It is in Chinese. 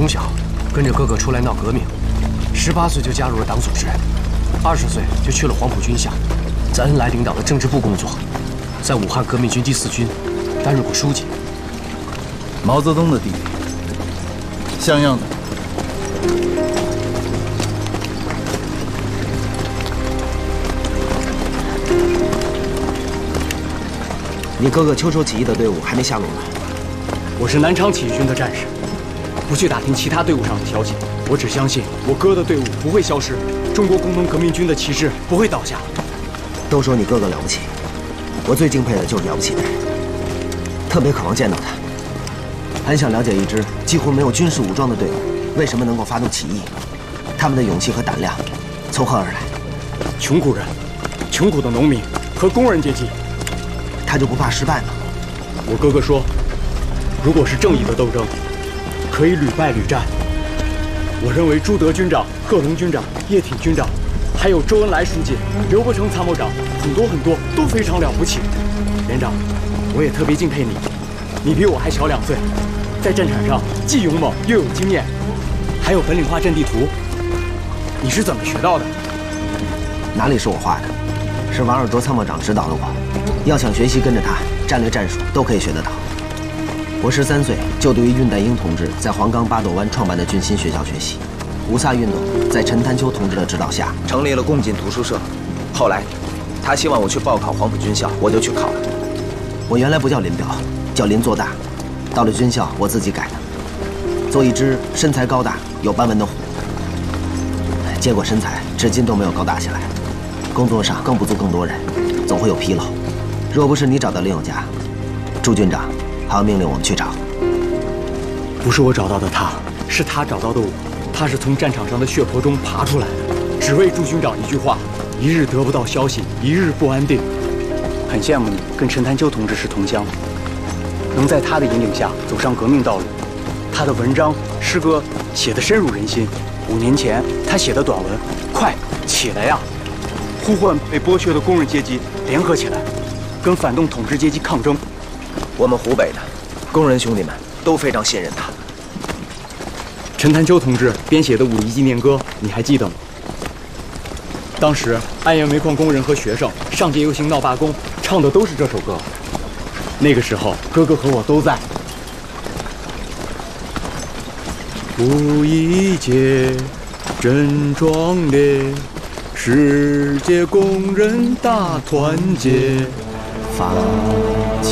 从小跟着哥哥出来闹革命，18岁就加入了党组织，20岁就去了黄埔军校，在恩来领导的政治部工作，在武汉革命军第4军担任过书记。 毛泽东的弟弟，像样的。 你哥哥秋收起义的队伍还没下落吗？ 我是南昌起义军的战士，不去打听其他队伍上的消息。我只相信我哥的队伍不会消失，中国工农革命军的旗帜不会倒下。 都说你哥哥了不起，我最敬佩的就是了不起的人，特别渴望见到他，很想了解一支几乎没有军事武装的队伍为什么能够发动起义，他们的勇气和胆量从何而来？ 穷苦人、穷苦的农民和工人阶级。 他就不怕失败吗？ 我哥哥说，如果是正义的斗争，可以屡败屡战。我认为朱德军长、贺龙军长、叶挺军长，还有周恩来书记、刘伯承参谋长，很多都非常了不起。连长，我也特别敬佩你，你比我还小2岁，在战场上既勇猛又有经验，还有本领画阵地图。你是怎么学到的？ 哪里是我画的，是王尔琢参谋长指导了我。要想学习，跟着他，战略战术都可以学得到。我13岁就读于恽代英同志在黄冈八斗湾创办的军心学校学习。五卅运动在陈潭秋同志的指导下成立了共进图书社。后来，他希望我去报考黄埔军校，我就去考了。我原来不叫林彪，叫林作大，到了军校我自己改的，做一只身材高大、有斑纹的虎。结果身材至今都没有高大起来，工作上更不足更多人，总会有纰漏。若不是你找到林有嘉，朱军长还要命令我们去找。 不是我找到的他，是他找到的我。他是从战场上的血泊中爬出来的，只为朱军长一句话：一日得不到消息，一日不安定。很羡慕你跟陈潭秋同志是同乡，能在他的引领下走上革命道路。他的文章、诗歌写得深入人心。5年前他写的短文《快起来呀》，呼唤被剥削的工人阶级联合起来，跟反动统治阶级抗争。 我们湖北的工人兄弟们都非常信任他。 陈潭秋同志编写的5一纪念歌，你还记得吗？当时安源煤矿工人和学生上街游行闹罢工，唱的都是这首歌。那个时候，哥哥和我都在。5一节真壮烈，世界工人大团结，发